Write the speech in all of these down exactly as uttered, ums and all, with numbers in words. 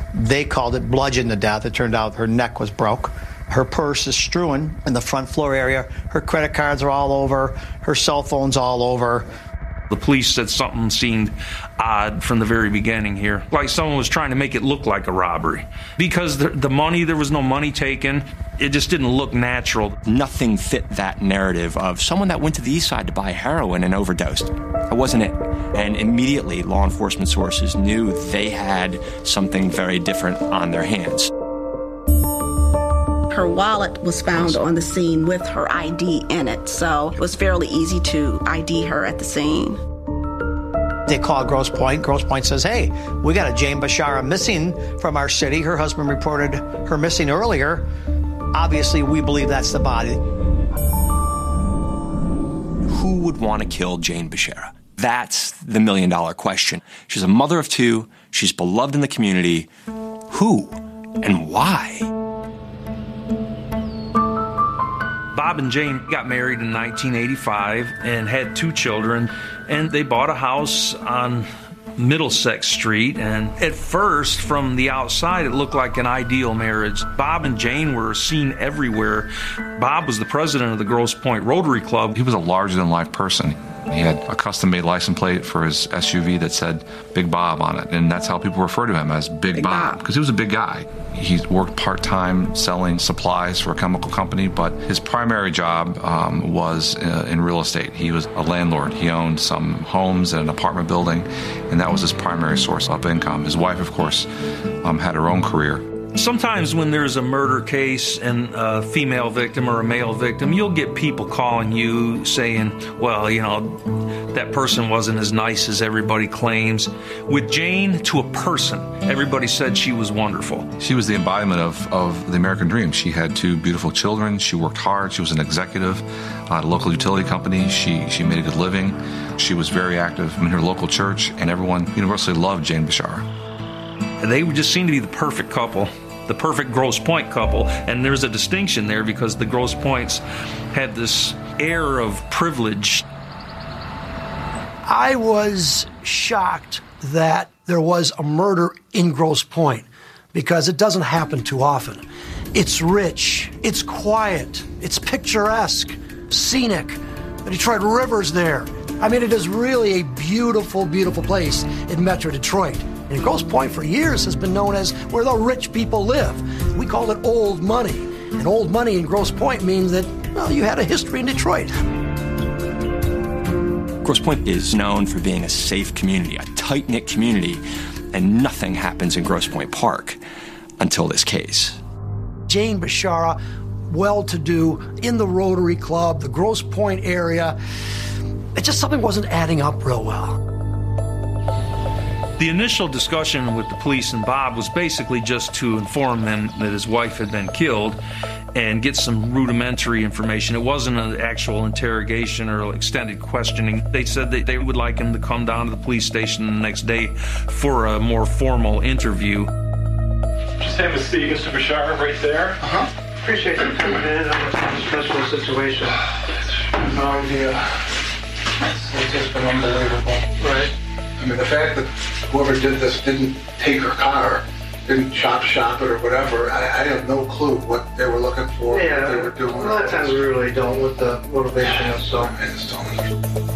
They called it bludgeoned to death. It turned out her neck was broke. Her purse is strewn in the front floor area. Her credit cards are all over. Her cell phone's all over. The police said something seemed odd from the very beginning here, like someone was trying to make it look like a robbery. Because the, the money, there was no money taken. It just didn't look natural. Nothing fit that narrative of someone that went to the east side to buy heroin and overdosed. That wasn't it. And immediately, law enforcement sources knew they had something very different on their hands. Her wallet was found on the scene with her I D in it, so it was fairly easy to I D her at the scene. They call Grosse Pointe. Grosse Pointe says, hey, we got a Jane Bashara missing from our city. Her husband reported her missing earlier. Obviously, we believe that's the body. Who would want to kill Jane Bashara? That's the million-dollar question. She's a mother of two. She's beloved in the community. Who and why? Bob and Jane got married in nineteen eighty-five and had two children, and they bought a house on Middlesex Street, and at first, from the outside, it looked like an ideal marriage. Bob and Jane were seen everywhere. Bob was the president of the Grosse Pointe Rotary Club. He was a larger-than-life person. He had a custom-made license plate for his S U V that said Big Bob on it, and that's how people refer to him, as Big, Big Bob, because he was a big guy. He worked part-time selling supplies for a chemical company, but his primary job um, was uh, in real estate. He was a landlord. He owned some homes and an apartment building, and that was his primary source of income. His wife, of course, um, had her own career. Sometimes when there's a murder case and a female victim or a male victim, you'll get people calling you saying, well, you know, that person wasn't as nice as everybody claims. With Jane, to a person, everybody said she was wonderful. She was the embodiment of, of the American dream. She had two beautiful children. She worked hard. She was an executive at a local utility company. She, she made a good living. She was very active in her local church, and everyone universally loved Jane Bashara. They just seemed to be the perfect couple, the perfect Grosse Pointe couple. And there's a distinction there because the Grosse Pointes had this air of privilege. I was shocked that there was a murder in Grosse Pointe because it doesn't happen too often. It's rich, it's quiet, it's picturesque, scenic. The Detroit River's there. I mean, it is really a beautiful, beautiful place in Metro Detroit. And Grosse Pointe for years has been known as where the rich people live. We call it old money. And old money in Grosse Pointe means that, well, you had a history in Detroit. Grosse Pointe is known for being a safe community, a tight-knit community, and nothing happens in Grosse Pointe Park until this case. Jane Bashara, well-to-do, in the Rotary Club, the Grosse Pointe area, it just something wasn't adding up real well. The initial discussion with the police and Bob was basically just to inform them that his wife had been killed and get some rudimentary information. It wasn't an actual interrogation or extended questioning. They said that they would like him to come down to the police station the next day for a more formal interview. Just have a seat, Mister Bashara, right there. Uh-huh. Appreciate you coming in on this stressful situation. No idea. It's just been unbelievable. Right. I mean, the fact that whoever did this didn't take her car, didn't chop shop it or whatever, I, I have no clue what they were looking for, yeah, what they were doing. A lot of times we really don't what the motivation is, so. I just don't understand.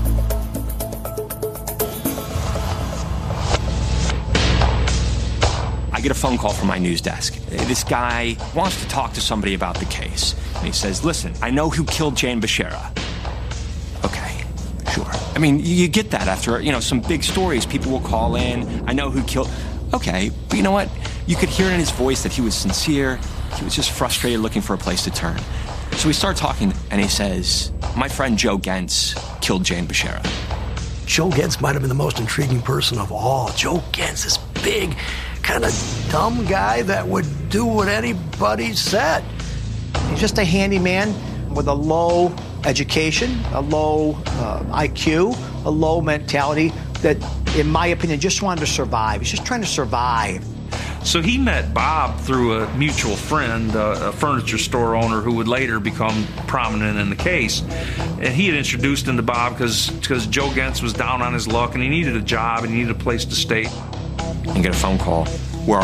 I get a phone call from my news desk. This guy wants to talk to somebody about the case. And he says, listen, I know who killed Jane Bashara. Okay, sure. I mean, you get that after, you know, some big stories. People will call in. I know who killed. Okay, but you know what? You could hear in his voice that he was sincere. He was just frustrated looking for a place to turn. So we start talking, and he says, my friend Joe Gentz killed Jane Bashara. Joe Gentz might have been the most intriguing person of all. Joe Gentz, this big, kind of dumb guy that would do what anybody said. He's just a handyman with a low education, a low uh, I Q, a low mentality that, in my opinion, just wanted to survive. He's just trying to survive. So he met Bob through a mutual friend, uh, a furniture store owner who would later become prominent in the case. And he had introduced him to Bob because Joe Gentz was down on his luck and he needed a job and he needed a place to stay. And get a phone call